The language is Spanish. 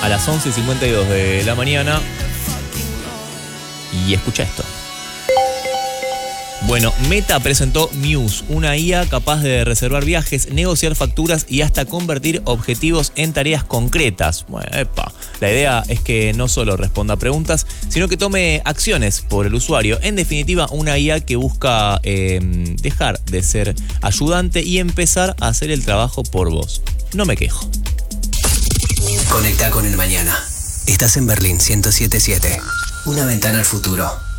a las 11:52 de la mañana. Y escucha esto. Bueno, Meta presentó Muse, una IA capaz de reservar viajes, negociar facturas y hasta convertir objetivos en tareas concretas. Bueno, la idea es que no solo responda a preguntas, sino que tome acciones por el usuario. En definitiva, una IA que busca dejar de ser ayudante y empezar a hacer el trabajo por vos. No me quejo. Conecta con el mañana. Estás en Berlín 107.7. Una ventana al futuro.